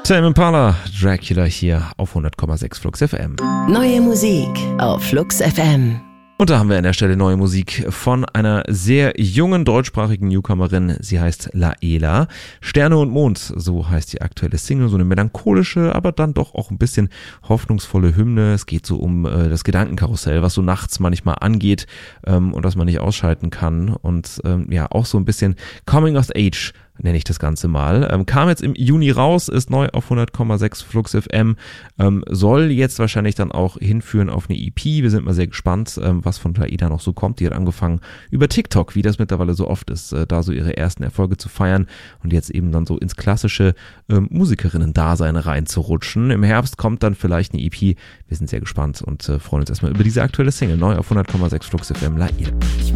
Tame Impala, Dracula hier auf 100,6 Flux FM. Neue Musik auf Flux FM. Und da haben wir an der Stelle neue Musik von einer sehr jungen deutschsprachigen Newcomerin. Sie heißt Laela. Sterne und Mond, so heißt die aktuelle Single. So eine melancholische, aber dann doch auch ein bisschen hoffnungsvolle Hymne. Es geht so um das Gedankenkarussell, was so nachts manchmal angeht und was man nicht ausschalten kann. Und ja, auch so ein bisschen Coming of Age nenne ich das Ganze mal. Kam jetzt im Juni raus, ist neu auf 100,6 Flux FM, soll jetzt wahrscheinlich dann auch hinführen auf eine EP. Wir sind mal sehr gespannt, was von Laela noch so kommt. Die hat angefangen über TikTok, wie das mittlerweile so oft ist, da so ihre ersten Erfolge zu feiern und jetzt eben dann so ins klassische Musikerinnen-Dasein reinzurutschen. Im Herbst kommt dann vielleicht eine EP. Wir sind sehr gespannt und freuen uns erstmal über diese aktuelle Single, neu auf 100,6 Flux FM, Laela.